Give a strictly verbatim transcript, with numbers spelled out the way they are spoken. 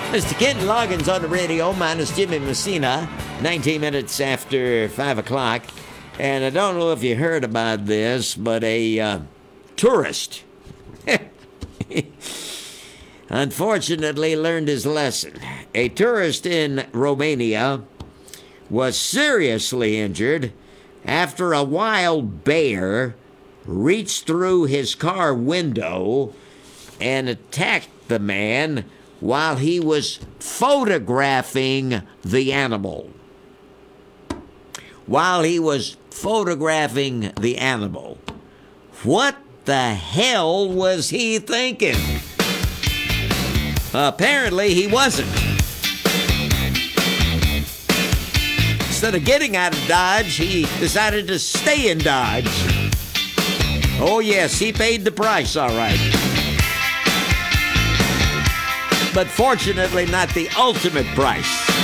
Mister Kenton Loggins on the radio, minus Jimmy Messina, nineteen minutes after five o'clock. And I don't know if you heard about this, but a uh, tourist unfortunately learned his lesson. A tourist in Romania was seriously injured after a wild bear reached through his car window and attacked the man while he was photographing the animal. While he was photographing the animal. What the hell was he thinking? Apparently he wasn't. Instead of getting out of Dodge, he decided to stay in Dodge. Oh yes, he paid the price, all right. But fortunately not the ultimate price.